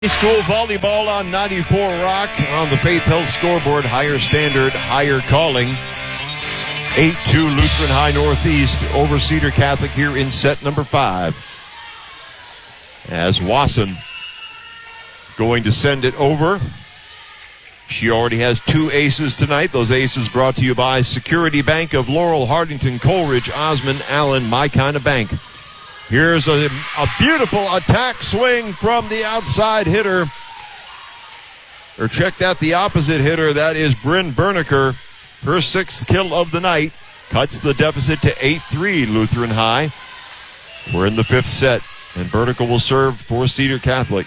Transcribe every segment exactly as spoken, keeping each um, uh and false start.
School volleyball on ninety-four Rock on the Faith Health scoreboard. Higher standard, higher calling. eight two Lutheran High Northeast over Cedar Catholic here in set number five. As Wasson going to send it over. She already has two aces tonight. Those aces brought to you by Security Bank of Laurel, Hardington, Coleridge, Osmond, Allen, my kind of bank. Here's a, a beautiful attack swing from the outside hitter. Or check that, the opposite hitter. That is Bryn Berniker. Her sixth kill of the night. Cuts the deficit to eight three Lutheran High. We're in the fifth set. And Berniker will serve for Cedar Catholic.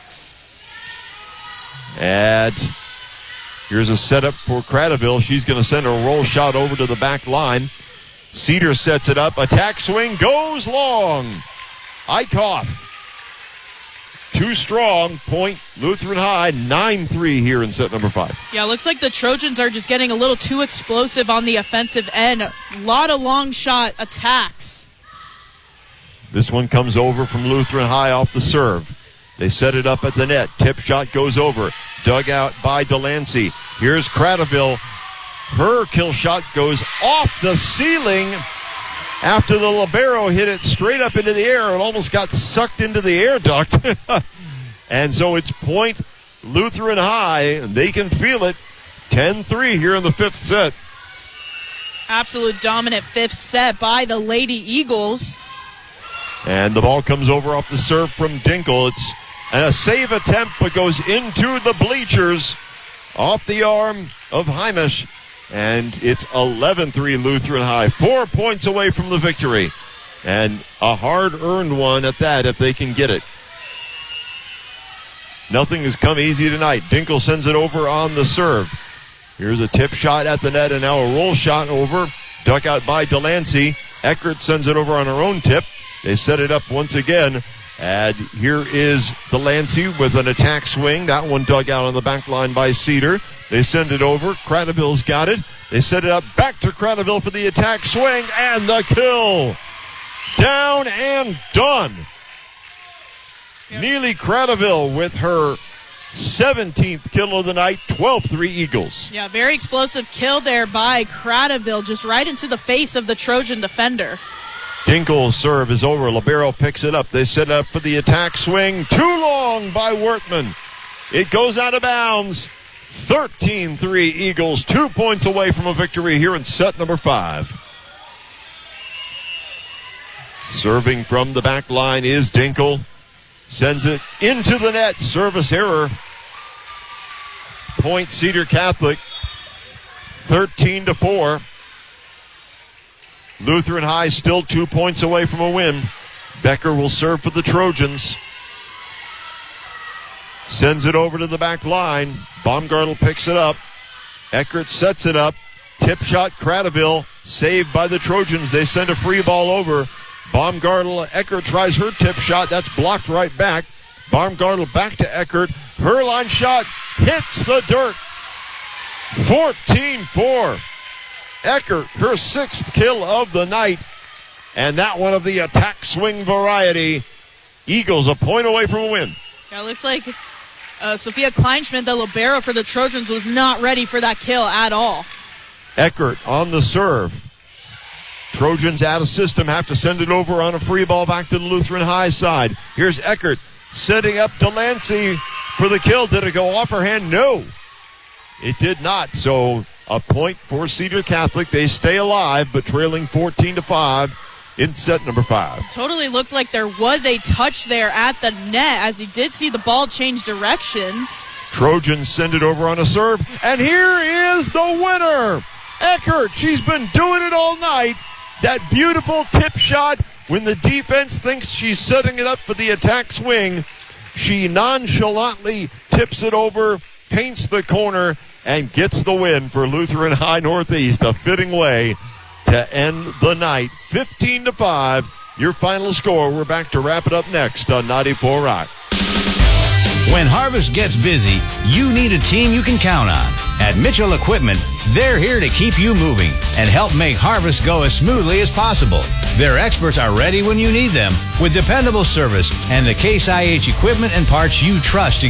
And here's a setup for Cradaville. She's going to send a roll shot over to the back line. Cedar sets it up. Attack swing goes long. Eichhoff. Too strong. Point Lutheran High. nine three here in set number five. Yeah, looks like the Trojans are just getting a little too explosive on the offensive end. A lot of long shot attacks. This one comes over from Lutheran High off the serve. They set it up at the net. Tip shot goes over. Dug out by Delancey. Here's Cradaville. Her kill shot goes off the ceiling after the libero hit it straight up into the air. It almost got sucked into the air duct. And so it's point Lutheran High. They can feel it. ten three here in the fifth set. Absolute dominant fifth set by the Lady Eagles. And the ball comes over off the serve from Dinkle. It's a save attempt, but goes into the bleachers off the arm of Heimish. And it's eleven three Lutheran High. Four points away from the victory. And a hard-earned one at that if they can get it. Nothing has come easy tonight. Dinkle sends it over on the serve. Here's a tip shot at the net and now a roll shot over. Duck out by Delancey. Eckert sends it over on her own tip. They set it up once again. And here is Delancey with an attack swing. That one dug out on the back line by Cedar. They send it over. Cradaville's got it. They set it up back to Cradaville for the attack swing and the kill. Down and done. Yep. Neely Cradaville with her seventeenth kill of the night. twelve three Eagles. Yeah, very explosive kill there by Cradaville, just right into the face of the Trojan defender. Dinkle's serve is over. Libero picks it up. They set it up for the attack swing. Too long by Wortman. It goes out of bounds. thirteen three Eagles. Two points away from a victory here in set number five. Serving from the back line is Dinkle. Sends it into the net. Service error. Point Cedar Catholic. thirteen to four. Lutheran High still two points away from a win. Becker will serve for the Trojans. Sends it over to the back line. Baumgartel picks it up. Eckert sets it up. Tip shot Cradaville. Saved by the Trojans. They send a free ball over. Baumgartel. Eckert tries her tip shot. That's blocked right back. Baumgartel back to Eckert. Her line shot hits the dirt. fourteen four. Eckert, her sixth kill of the night. And that one of the attack swing variety. Eagles a point away from a win. Yeah, it looks like uh, Sophia Kleinschmidt, the libero for the Trojans, was not ready for that kill at all. Eckert on the serve. Trojans out of system, have to send it over on a free ball back to the Lutheran High side. Here's Eckert setting up Delancey for the kill. Did it go off her hand? No, it did not. So a point for Cedar Catholic. They stay alive, but trailing fourteen to five in set number five. Totally looked like there was a touch there at the net as he did see the ball change directions. Trojans send it over on a serve, and here is the winner. Eckert, she's been doing it all night. That beautiful tip shot when the defense thinks she's setting it up for the attack swing. She nonchalantly tips it over, paints the corner, and gets the win for Lutheran High Northeast. A fitting way to end the night. fifteen to five, your final score. We're back to wrap it up next on ninety-four Rock. When harvest gets busy, you need a team you can count on. At Mitchell Equipment, they're here to keep you moving and help make harvest go as smoothly as possible. Their experts are ready when you need them with dependable service and the Case I H equipment and parts you trust to